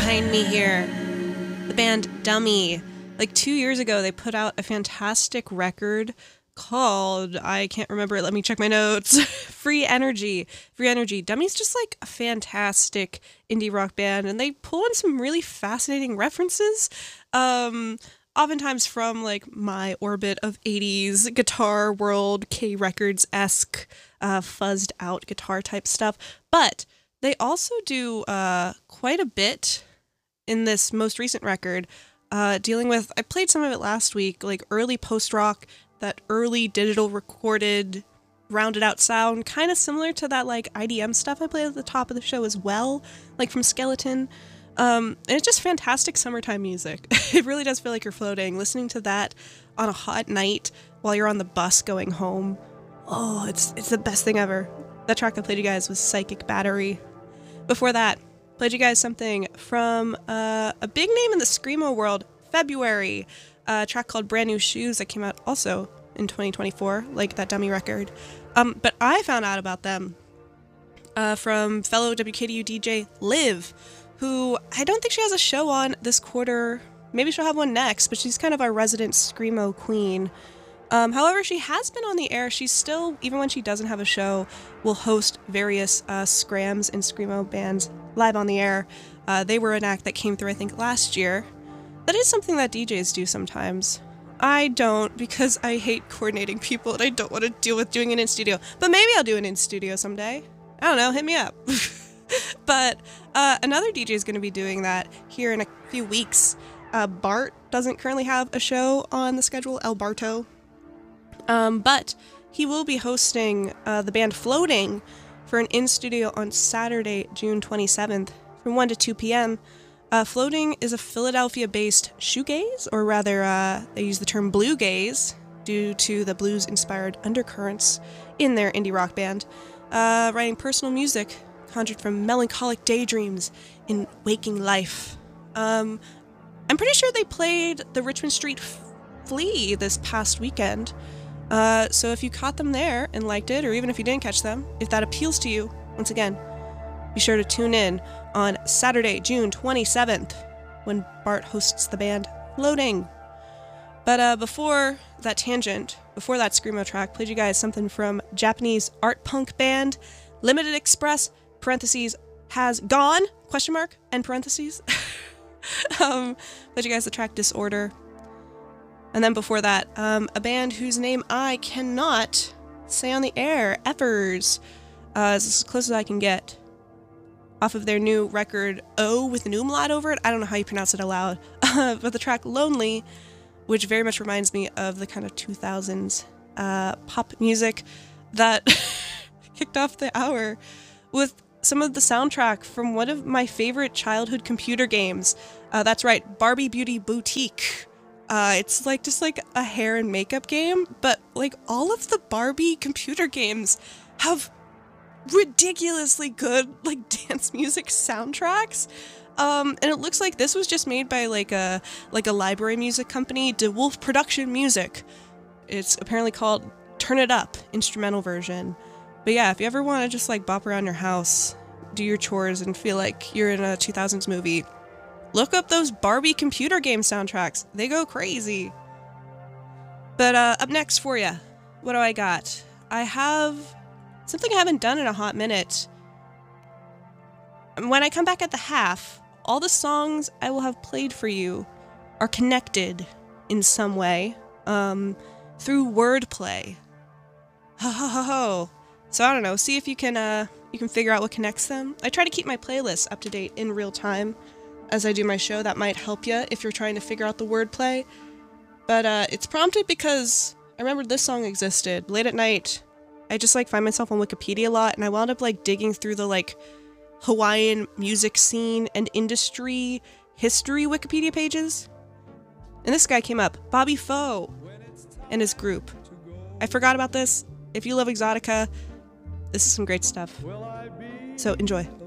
behind me here. The band Dummy. Like 2 years ago, they put out a fantastic record called, I can't remember it, let me check my notes, Free Energy. Free Energy. Dummy's just like a fantastic indie rock band, and they pull in some really fascinating references, oftentimes from like my orbit of 80s guitar world, K-Records-esque, fuzzed out guitar type stuff. But they also do quite a bit in this most recent record, dealing with, I played some of it last week, like early post-rock, that early digital recorded, rounded out sound, kind of similar to that like IDM stuff I played at the top of the show as well, like from Skeleton. And it's just fantastic summertime music. It really does feel like you're floating. Listening to that on a hot night while you're on the bus going home. Oh, it's the best thing ever. That track I played you guys was Psychic Battery. Before that, played you guys something from a big name in the Screamo world, February. A track called Brand New Shoes that came out also in 2024, like that Dummy record. But I found out about them from fellow WKDU DJ Liv, who I don't think she has a show on this quarter. Maybe she'll have one next, but she's kind of our resident Screamo queen. However, she has been on the air. She's still, even when she doesn't have a show, will host various Scrams and Screamo bands live on the air. They were an act that came through, I think, last year. That is something that DJs do sometimes. I don't, because I hate coordinating people and I don't want to deal with doing it in studio. But maybe I'll do it in studio someday. I don't know, hit me up. But another DJ is going to be doing that here in a few weeks. Bart doesn't currently have a show on the schedule, El Barto. But he will be hosting the band Floating for an in-studio on Saturday, June 27th from 1 to 2 p.m. Floating is a Philadelphia-based shoegaze, or rather, they use the term bluegaze due to the blues-inspired undercurrents in their indie rock band, writing personal music conjured from melancholic daydreams in waking life. I'm pretty sure they played the Richmond Street Flea this past weekend, so if you caught them there and liked it, or even if you didn't catch them, if that appeals to you, once again, be sure to tune in on Saturday, June 27th, when Bart hosts the band Floating. But before that tangent, before that Screamo track, played you guys something from Japanese art punk band Limited Express, parentheses, has gone, question mark, end parentheses. Played you guys the track Disorder. And then before that, a band whose name I cannot say on the air, Effers. It's as close as I can get. Off of their new record, O, with an umlaut over it. I don't know how you pronounce it aloud. But the track Lonely, which very much reminds me of the kind of 2000s pop music that kicked off the hour with some of the soundtrack from one of my favorite childhood computer games. That's right, Barbie Beauty Boutique. It's like just like a hair and makeup game, but like all of the Barbie computer games have ridiculously good like dance music soundtracks, and it looks like this was just made by like a library music company, DeWolf Production Music. It's apparently called Turn It Up instrumental version. But yeah, if you ever want to just like bop around your house, do your chores, and feel like you're in a 2000s movie, look up those Barbie computer game soundtracks. They go crazy. But up next for you, what do I got? I have something I haven't done in a hot minute. When I come back at the half, all the songs I will have played for you are connected in some way, through wordplay. Ho ho ho ho. So I don't know, see if you can figure out what connects them. I try to keep my playlist up to date in real time as I do my show. That might help you if you're trying to figure out the wordplay. But it's prompted because I remembered this song existed. Late at night, I just like find myself on Wikipedia a lot, and I wound up like digging through the like Hawaiian music scene and industry history Wikipedia pages. And this guy came up, Bobby Foe and his group. I forgot about this. If you love Exotica, this is some great stuff. So enjoy.